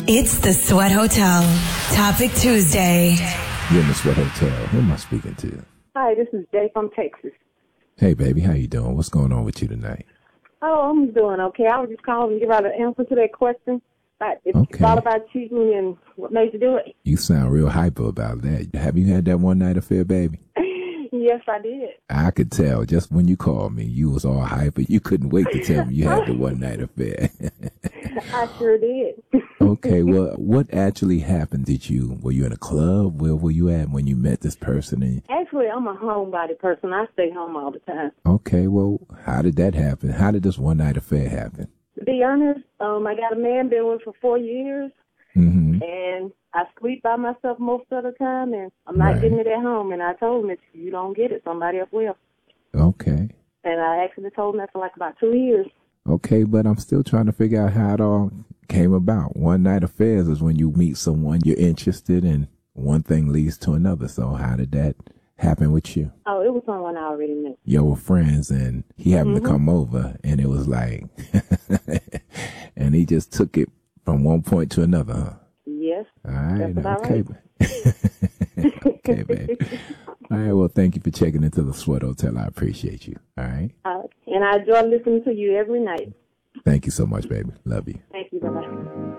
It's the Sweat Hotel. Topic Tuesday. You're in the Sweat Hotel. Who am I speaking to? Hi, this is Jay from Texas. Hey, baby. How you doing? What's going on with you tonight? Oh, I'm doing okay. I was just calling to give out an answer to that question. It's all about cheating and what made you do it. You sound real hyper about that. Have you had that one-night affair, baby? Yes, I did. I could tell just when you called me, you was all hyper. You couldn't wait to tell me you had the one-night affair. I sure did. Okay, well, what actually happened? Were you in a club? Where were you at when you met this person? Actually, I'm a homebody person. I stay home all the time. Okay, well, how did that happen? How did this one-night affair happen? To be honest, I got a man been with for 4 years, and I sleep by myself most of the time, and I'm not getting it at home. And I told him, if you don't get it, somebody else will. Okay. And I actually told him that for like about 2 years. Okay, but I'm still trying to figure out how it all came about. One-night affairs is when you meet someone you're interested in, one thing leads to another. So how did that happen with you? Oh, it was someone I already knew. You were friends, and he happened to come over, and it was like, and he just took it from one point to another, huh? Yes. All right. Okay. Right. Okay, baby. All right. Well, thank you for checking into the Sweat Hotel. I appreciate you. All right. And I enjoy listening to you every night. Thank you so much, baby. Love you. Thank you. Bye-bye.